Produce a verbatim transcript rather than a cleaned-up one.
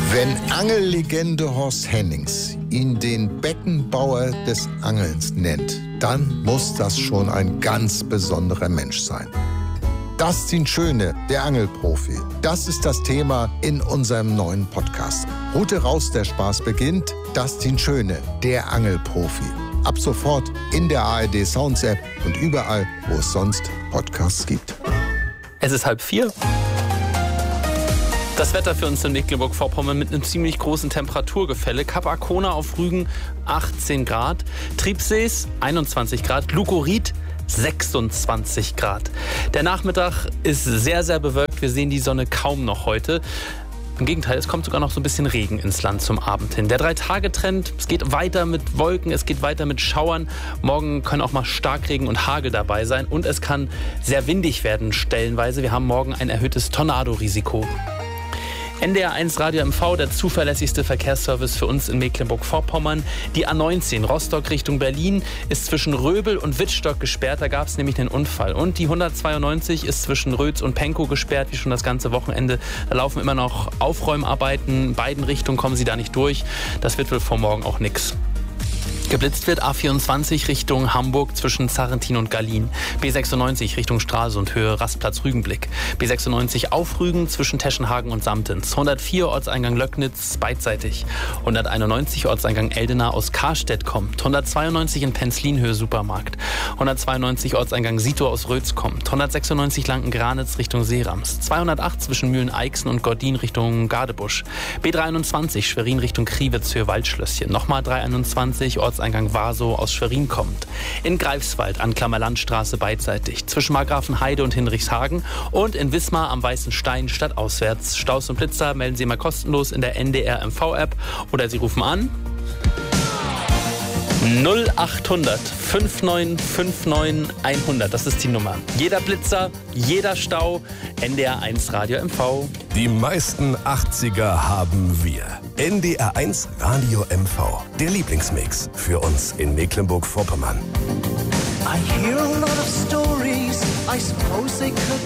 Wenn Angellegende Horst Hennings ihn den Beckenbauer des Angelns nennt, dann muss das schon ein ganz besonderer Mensch sein. Dustin Schöne, der Angelprofi. Das ist das Thema in unserem neuen Podcast. Route raus, der Spaß beginnt. Dustin Schöne, der Angelprofi. Ab sofort in der A R D Sounds App und überall, wo es sonst Podcasts gibt. Es ist halb vier. Das Wetter für uns in Mecklenburg-Vorpommern mit einem ziemlich großen Temperaturgefälle. Kap Arkona auf Rügen achtzehn Grad, Triebsees einundzwanzig Grad, Lukorid sechsundzwanzig Grad. Der Nachmittag ist sehr, sehr bewölkt. Wir sehen die Sonne kaum noch heute. Im Gegenteil, es kommt sogar noch so ein bisschen Regen ins Land zum Abend hin. Der Drei-Tage-Trend, es geht weiter mit Wolken, es geht weiter mit Schauern. Morgen können auch mal Starkregen und Hagel dabei sein. Und es kann sehr windig werden stellenweise. Wir haben morgen ein erhöhtes Tornadorisiko. N D R eins Radio M V, der zuverlässigste Verkehrsservice für uns in Mecklenburg-Vorpommern. Die A neunzehn Rostock Richtung Berlin ist zwischen Röbel und Wittstock gesperrt. Da gab es nämlich einen Unfall. Und die hundertzweiundneunzig ist zwischen Rötz und Pankow gesperrt, wie schon das ganze Wochenende. Da laufen immer noch Aufräumarbeiten. In beiden Richtungen kommen sie da nicht durch. Das wird wohl vor morgen auch nix. Geblitzt wird A vierundzwanzig Richtung Hamburg zwischen Zarrentin und Gallien. B sechsundneunzig Richtung Stralsund Höhe Rastplatz Rügenblick. B sechsundneunzig auf Rügen zwischen Teschenhagen und Samtens. hundertvier Ortseingang Löcknitz beidseitig. hunderteinundneunzig Ortseingang Eldena aus Karstedt kommt. hundertzweiundneunzig in Penzlin Höhe Supermarkt. hundertzweiundneunzig Ortseingang Sito aus Rötz kommt. hundertsechsundneunzig Lanken-Granitz Richtung Seerams. zweihundertacht zwischen Mühlen-Eichsen und Gordin Richtung Gardebusch. B dreiundzwanzig Schwerin Richtung Kriwitz Höhe Waldschlösschen. Nochmal dreihunderteinundzwanzig Ortseingang Eingang Warsow aus Schwerin kommt. In Greifswald an Klammerlandstraße beidseitig. Zwischen Markgrafenheide und Hinrichshagen. Und in Wismar am Weißen Stein stadtauswärts. Staus und Blitzer melden Sie immer kostenlos in der N D R M V-App. Oder Sie rufen an null achthundert fünfundneunzig neunundfünfzig hundert. Das ist die Nummer. Jeder Blitzer, jeder Stau. N D R eins Radio M V. Die meisten achtziger haben wir. N D R eins Radio M V. Der Lieblingsmix für uns in Mecklenburg-Vorpommern. I hear a lot of stories. I suppose they could